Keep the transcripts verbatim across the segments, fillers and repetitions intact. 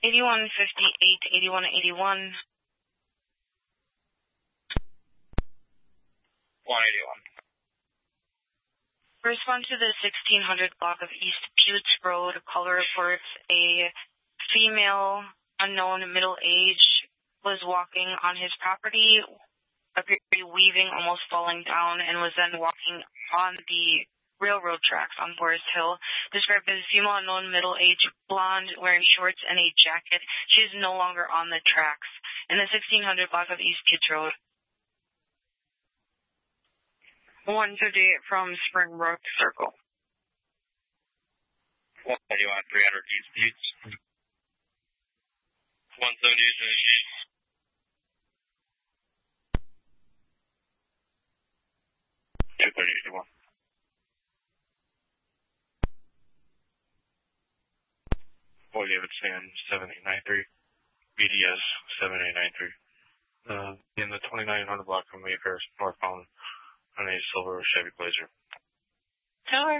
eighty-one fifty-eight, eighty-one eighty-one. one eighty-one. Respond to the sixteen hundred block of East Putes Road. Caller reports a female, unknown, middle age, was walking on his property, appeared to be weaving, almost falling down, and was then walking on the railroad tracks on Forest Hill. Described as female, unknown, middle age, blonde, wearing shorts and a jacket. She is no longer on the tracks. In the sixteen hundred block of East Putes Road. one fifty-eight from Springbrook Circle. one eighty-one, three hundred East Buttes. one seventy-eight. two thirty, eighty-one. Boy David Sand, seven eight nine three. B D S, seven eight nine three. Uh, in the twenty-nine hundred block from Mayfair, northbound, on a silver Chevy Blazer. Tower.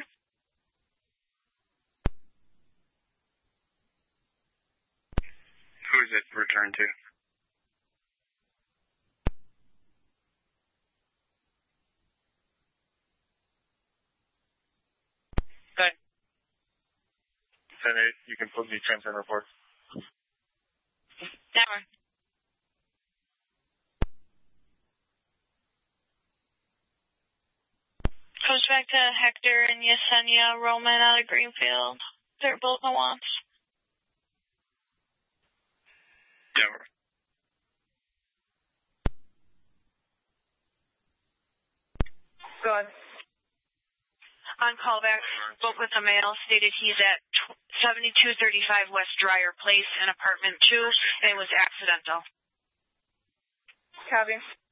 Who is it returned to? Good. ten eight, you can put the transfer report. Tower. Comes back to Hector and Yesenia Roman out of Greenfield. They're both the wants. Denver. Go ahead. On callback, spoke with a male, stated he's at seventy-two thirty-five West Dryer Place in apartment two, and it was accidental. Copy.